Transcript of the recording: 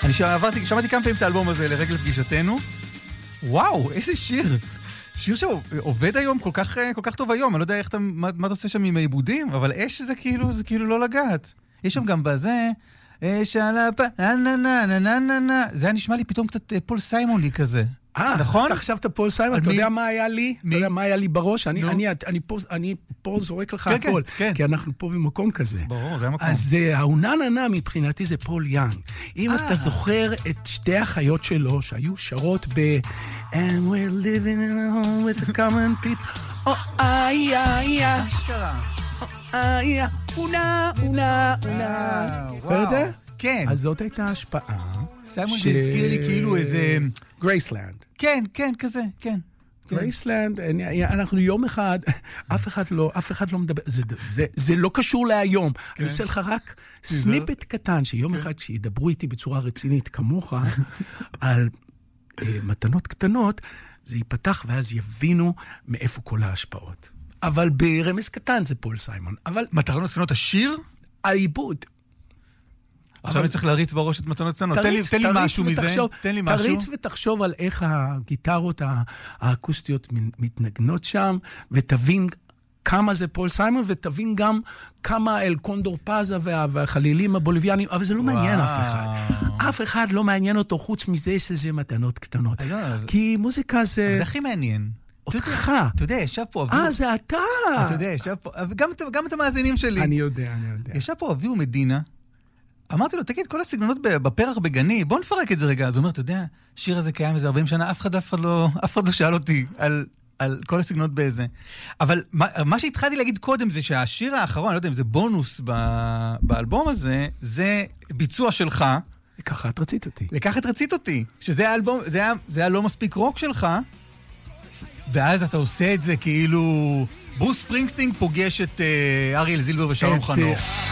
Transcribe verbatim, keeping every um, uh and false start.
אני שעברתי, שמעתי כמה פעמים את האלבום הזה לרגל פגישתנו. וואו, איזה שיר. שיר שעובד היום כל כך, כל כך טוב היום. אני לא יודע איך אתה, מה, מה אתה עושה שם עם העיבודים, אבל אש זה כאילו, זה כאילו לא לגעת. יש שם גם בזה, אש על הפ... נה נה נה נה נה נה נה. זה היה נשמע לי פתאום קצת פול סיימוני כזה. אה, נכון? אתה חשבת פול סיימון, אתה יודע מה היה לי? אתה יודע מה היה לי בראש? אני פה זורק לך הכל, כי אנחנו פה במקום כזה. ברור, זה המקום. אז האונננה מבחינתי זה פול יאנג. אם אתה זוכר את שתי החיות שלו, שהיו שרות ב... And we're living in a home with a common people. Oh, ay, ay, ay. ay, אונה, אונה, אונה. זוכר את זה? כן. אז זאת הייתה השפעה. סיימון זה הזכיר לי כאילו איזה... גרייסלנד. כן, כן, כזה, כן. גרייסלנד, אנחנו יום אחד, אף אחד לא, אף אחד לא מדבר, זה לא קשור להיום. אני עושה לך רק סניפט קטן, שיום אחד כשידברו איתי בצורה רצינית כמוך, על מתנות קטנות, זה ייפתח ואז יבינו מאיפה כל ההשפעות. אבל ברמז קטן זה פול סיימון. אבל מתנות קטנות השיר? העיבוד. עכשיו אני צריך להריץ בראש את מתנות קטנות. תן לי משהו מזה. תן לי משהו. תריץ ותחשוב על איך הגיטרות האקוסטיות מתנגנות שם, ותבין כמה זה פול סיימון, ותבין גם כמה אל קונדור פאזה והחלילים הבוליביאנים, אבל זה לא מעניין אף אחד. אף אחד לא מעניין אותו חוץ מזה שזה מתנות קטנות. כי מוזיקה זה... זה הכי מעניין. אותך. אתה יודע, ישב פה אביהו... אה, זה אתה. אתה יודע, ישב פה... גם את המאזינים שלי. אני יודע, אני יודע. ישב פה אביהו מדינה, אמרתי לו, תגיד, כל הסגנונות בפרח בגני, בוא נפרק את זה רגע. אז הוא אומר, אתה יודע, השיר הזה קיים איזה ארבעים שנה, אף אחד, אף אחד לא, אף אחד לא שאל אותי על, על כל הסגנונות באיזה. אבל מה, מה שהתחלתי להגיד קודם זה שהשיר האחרון, אני לא יודע אם זה בונוס ב, באלבום הזה, זה ביצוע שלך. לקחת את רצית אותי. לקחת רצית אותי. שזה האלבום, זה היה, זה היה לא מספיק רוק שלך, ואז אתה עושה את זה כאילו... ברוס ספרינגסטין פוגש את אריאל זילבר ושלום חנוך.